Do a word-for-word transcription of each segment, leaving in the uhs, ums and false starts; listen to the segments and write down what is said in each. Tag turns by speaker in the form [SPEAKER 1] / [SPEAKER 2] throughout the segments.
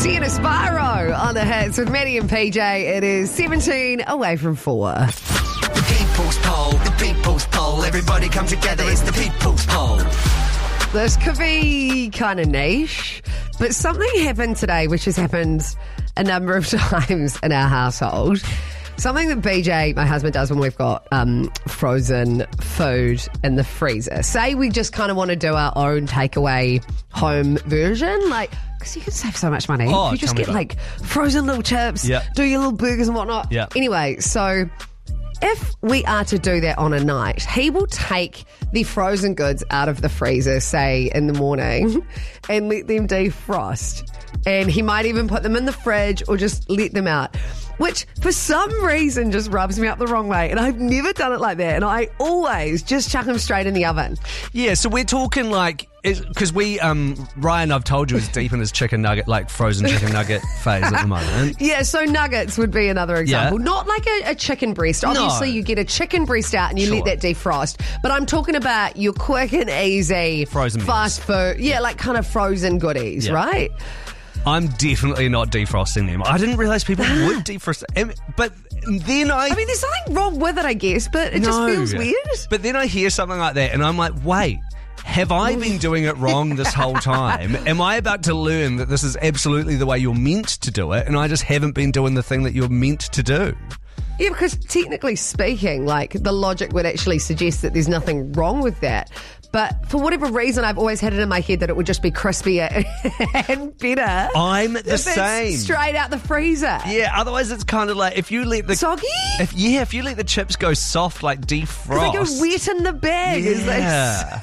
[SPEAKER 1] Sienna Spyro on the hits with Maddie and P J. It is seventeen away from four.
[SPEAKER 2] The people's poll, the people's poll. Everybody come together, it's the people's poll.
[SPEAKER 1] This could be kind of niche, but something happened today which has happened a number of times in our household. Something that B J, my husband, does when we've got um, frozen food in the freezer. Say we just kind of want to do our own takeaway home version, like, because you can save so much money.
[SPEAKER 3] Oh,
[SPEAKER 1] you just
[SPEAKER 3] tell me
[SPEAKER 1] get
[SPEAKER 3] about
[SPEAKER 1] like frozen little chips,
[SPEAKER 3] Yep.
[SPEAKER 1] do your little burgers and whatnot.
[SPEAKER 3] Yep.
[SPEAKER 1] Anyway, so if we are to do that on a night, he will take the frozen goods out of the freezer, say in the morning, and let them defrost. And he might even put them in the fridge or just let them out, which for some reason just rubs me up the wrong way. And I've never done it like that. And I always just chuck them straight in the oven.
[SPEAKER 3] Yeah, so we're talking like, because we, um, Ryan, I've told you, is deep in his chicken nugget, like frozen chicken nugget phase at the moment.
[SPEAKER 1] Yeah, so nuggets would be another example.
[SPEAKER 3] Yeah.
[SPEAKER 1] Not like a, a chicken breast. Obviously,
[SPEAKER 3] No.
[SPEAKER 1] you get a chicken breast out and you
[SPEAKER 3] Sure.
[SPEAKER 1] let that defrost. But I'm talking about your quick and easy
[SPEAKER 3] Frozen meals.
[SPEAKER 1] fast food. Yeah, like kind of frozen goodies,
[SPEAKER 3] Yeah.
[SPEAKER 1] right?
[SPEAKER 3] I'm definitely not defrosting them. I didn't realise people would defrost them. But then I...
[SPEAKER 1] I mean, there's nothing wrong with it, I guess, but it just
[SPEAKER 3] No.
[SPEAKER 1] feels weird.
[SPEAKER 3] But then I hear something like that and I'm like, wait, have I been doing it wrong this whole time? Am I about to learn that this is absolutely the way you're meant to do it and I just haven't been doing the thing that you're meant to do?
[SPEAKER 1] Yeah, because technically speaking, like, the logic would actually suggest that there's nothing wrong with that. But for whatever reason, I've always had it in my head that it would just be crispier and better.
[SPEAKER 3] I'm the
[SPEAKER 1] if it's
[SPEAKER 3] same.
[SPEAKER 1] straight out the freezer.
[SPEAKER 3] Yeah, otherwise it's kind of like if you let the...
[SPEAKER 1] Soggy?
[SPEAKER 3] If, yeah, if you let the chips go soft, like defrost...
[SPEAKER 1] They go wet in the bag. Is
[SPEAKER 3] Yeah.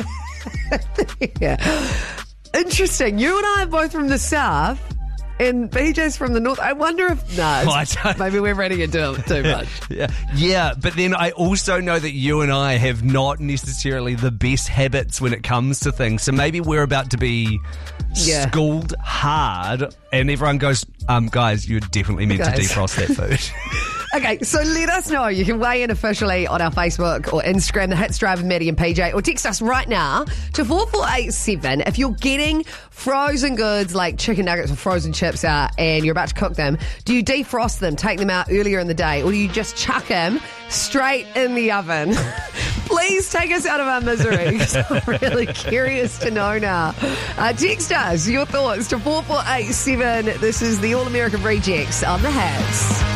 [SPEAKER 1] that- yeah. Interesting. You and I are both from the south. And B J's from the north. I wonder if... No,
[SPEAKER 3] Well, I don't-
[SPEAKER 1] maybe we're reading it too, too much.
[SPEAKER 3] Yeah, yeah, but then I also know that you and I have not necessarily the best habits when it comes to things. So maybe we're about to be
[SPEAKER 1] Yeah.
[SPEAKER 3] schooled hard, and everyone goes, um, guys, you're definitely meant
[SPEAKER 1] Guys.
[SPEAKER 3] to defrost that food.
[SPEAKER 1] Okay, so let us know. You can weigh in officially on our Facebook or Instagram, The Hits Drive with Maddie and P J, or text us right now to four four eight seven. If you're getting frozen goods like chicken nuggets or frozen chips out and you're about to cook them, do you defrost them, take them out earlier in the day, or do you just chuck them straight in the oven? Please take us out of our misery, because I'm really curious to know now. Uh, text us your thoughts to four four eight seven. This is the All American Rejects on The Hits.